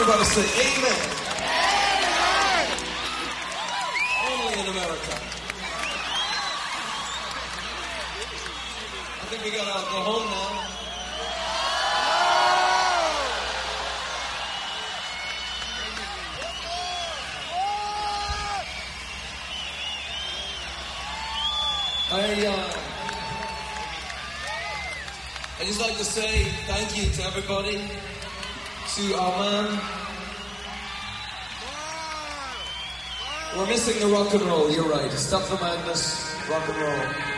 everybody say amen. Amen. Only in America. I think we gotta go home now. I just like to say thank you to everybody, to our man. We're missing the rock and roll, you're right. Stop the madness, rock and roll.